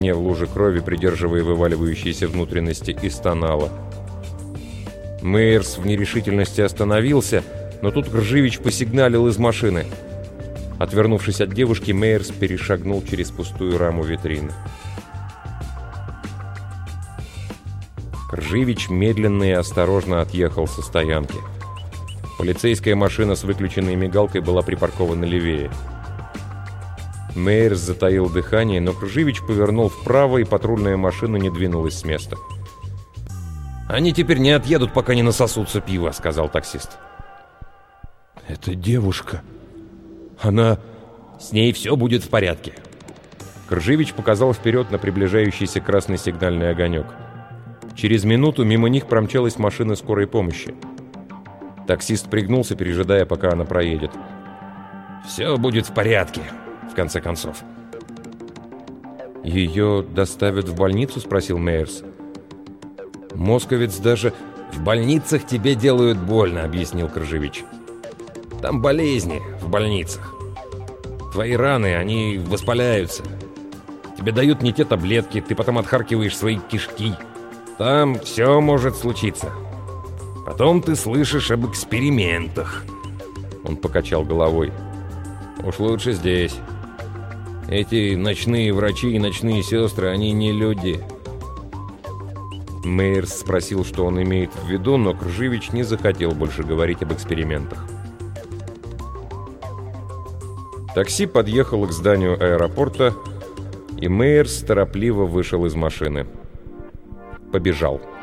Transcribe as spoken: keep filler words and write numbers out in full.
в луже крови, придерживая вываливающиеся внутренности, и стонала. Мейерс в нерешительности остановился, но тут Ржевич посигналил из машины. Отвернувшись от девушки, Мейерс перешагнул через пустую раму витрины. Ржевич медленно и осторожно отъехал со стоянки. Полицейская машина с выключенной мигалкой была припаркована левее. Мейерс затаил дыхание, но Ржевич повернул вправо, и патрульная машина не двинулась с места. «Они теперь не отъедут, пока не насосутся пива», — сказал таксист. «Это девушка. Она...» «С ней все будет в порядке». Ржевич показал вперед на приближающийся красный сигнальный огонек. Через минуту мимо них промчалась машина скорой помощи. Таксист пригнулся, пережидая, пока она проедет. «Все будет в порядке, в конце концов». «Ее доставят в больницу?» — спросил Мейерс. «Московец даже...» «В больницах тебе делают больно», — объяснил Ржевич. «Там болезни в больницах. Твои раны, они воспаляются. Тебе дают не те таблетки, ты потом отхаркиваешь свои кишки. Там все может случиться. Потом ты слышишь об экспериментах». Он покачал головой. «Уж лучше здесь. Эти ночные врачи и ночные сестры, они не люди». Мейерс спросил, что он имеет в виду, но Ржевич не захотел больше говорить об экспериментах. Такси подъехало к зданию аэропорта, и Мейерс торопливо вышел из машины. Побежал.